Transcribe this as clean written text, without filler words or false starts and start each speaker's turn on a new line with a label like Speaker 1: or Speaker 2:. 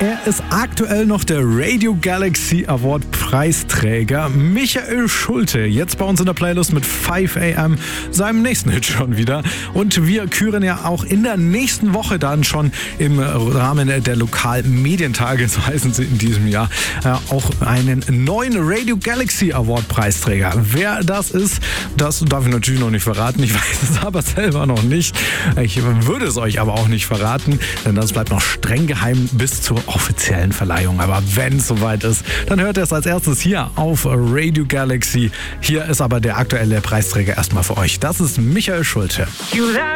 Speaker 1: Er ist aktuell noch der Radio Galaxy Award Preisträger Michael Schulte. Jetzt bei uns in der Playlist mit 5 AM, seinem nächsten Hit schon wieder. Und wir küren ja auch in der nächsten Woche dann schon im Rahmen der Lokalmedientage, so heißen sie in diesem Jahr, auch einen neuen Radio Galaxy Award Preisträger. Wer das ist, das darf ich natürlich noch nicht verraten. Ich weiß es aber selber noch nicht. Ich würde es euch aber auch nicht verraten, denn das bleibt noch streng geheim bis zur offiziellen Verleihung. Aber wenn es soweit ist, dann hört ihr es als erstes hier auf Radio Galaxy. Hier ist aber der aktuelle Preisträger erstmal für euch. Das ist Michael Schulte.